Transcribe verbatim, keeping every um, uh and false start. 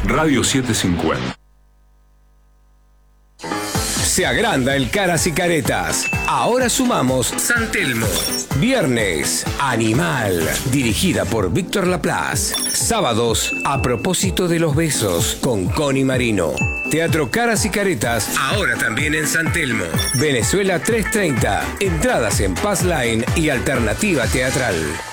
Radio setecientos cincuenta. Se agranda el Caras y Caretas. Ahora sumamos San Telmo. Viernes, Animal, dirigida por Víctor Laplace. Sábados, A propósito de los besos, con Connie Marino. Teatro Caras y Caretas, ahora también en San Telmo. Venezuela trescientos treinta. Entradas en Pass Line y Alternativa Teatral.